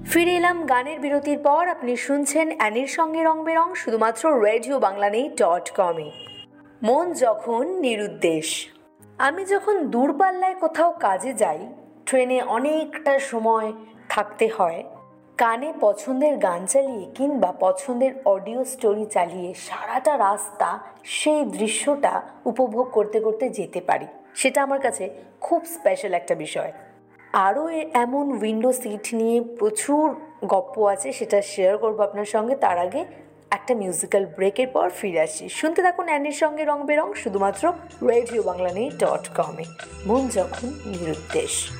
ফিরে এলাম গানের বিরতির পর। আপনি শুনছেন অ্যানির সঙ্গে রং বেরং, শুধুমাত্র রেডিও বাংলানেই.com-এ। মন যখন নিরুদ্দেশ। আমি যখন দূরপাল্লায় কোথাও কাজে যাই, ট্রেনে অনেকটা সময় থাকতে হয়, কানে পছন্দের গান চালিয়ে কিংবা পছন্দের অডিও স্টোরি চালিয়ে সারাটা রাস্তা সেই দৃশ্যটা উপভোগ করতে করতে যেতে পারি। সেটা আমার কাছে খুব স্পেশাল একটা বিষয়। আরও এমন উইন্ডো সিট নিয়ে প্রচুর গল্প আছে, সেটা শেয়ার করবো আপনার সঙ্গে। তার আগে একটা মিউজিক্যাল ব্রেকের পর ফিরে আসি। শুনতে থাকুন অ্যানির সঙ্গে রং বেরং, শুধুমাত্র রেডিও বাংলানেই.com-এ। মন যখন নিরুদ্দেশ।